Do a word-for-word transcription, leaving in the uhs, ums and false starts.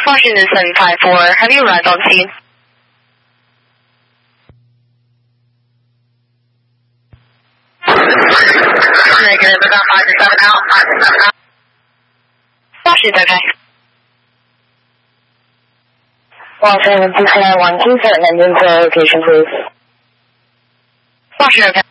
Washington seven five four, have you arrived on scene? Negative, about five to seven out, five to seven out. Washington, okay. Washington, two nine one two, set an engine for location, please. Washington, okay.